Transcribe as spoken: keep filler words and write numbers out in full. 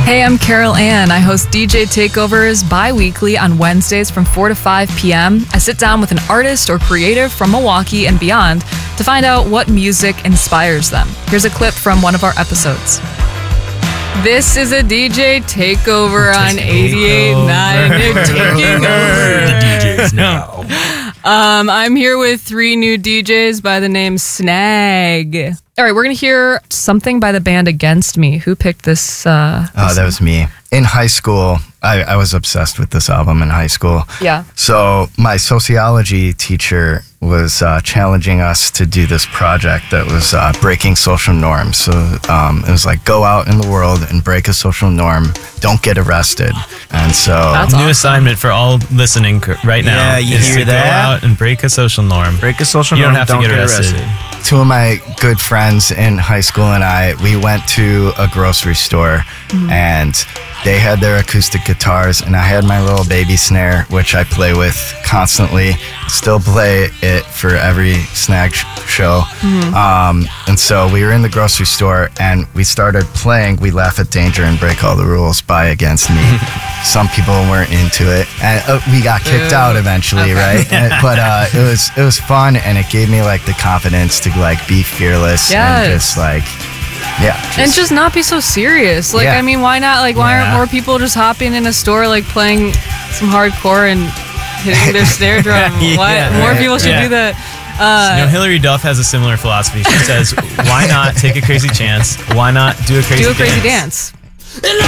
Hey, I'm Carol Ann. I host D J Takeovers bi-weekly on Wednesdays from four to five p.m. I sit down with an artist or creative from Milwaukee and beyond to find out what music inspires them. Here's a clip from one of our episodes. This is a D J Takeover on eighty-eight point nine. They're taking over. The D Js now. Um, I'm here with three new D Js by the name Snag. All right, we're going to hear something by the band Against Me. Who picked this? Uh, Oh, this that was me. In high school, I, I was obsessed with this album in high school. Yeah. So my sociology teacher was uh, challenging us to do this project that was uh, breaking social norms. So um, it was like, go out in the world and break a social norm. Don't get arrested. And so That's New awesome. assignment for all listening c- right now Yeah, you is hear to that? go out and break a social norm. Break a social You don't norm, have to get arrested. two of my good friends in high school and I, we went to a grocery store and they had their acoustic guitars and I had my little baby snare, which I play with constantly. Still play it for every Snag sh- show. Um, and so we were in the grocery store and we started playing We Laugh at Danger and Break All the Rules by Against Me. Some people weren't into it and uh, we got kicked out eventually, right? And- but uh, it was it was fun and it gave me like the confidence to like be fearless and Yes. just like yeah And just not be so serious. Like, Yeah. I mean, why not? Like, why aren't Yeah. more people just hopping in a store, like, playing some hardcore and hitting their snare drum? Why? Yeah. More people should Yeah. do that. Uh, You know, Hillary Duff has a similar philosophy. She says, why not take a crazy chance? Why not do a crazy do a crazy dance? dance.